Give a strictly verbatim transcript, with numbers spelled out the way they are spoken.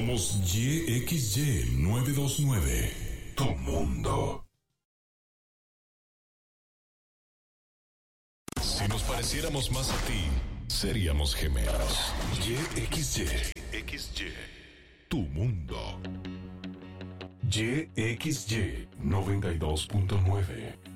Somos Y X Y novecientos veintinueve. Tu mundo. Si nos pareciéramos más a ti, seríamos gemelos. Y X Y. X Y. Tu mundo. Y X Y noventa y dos punto nueve.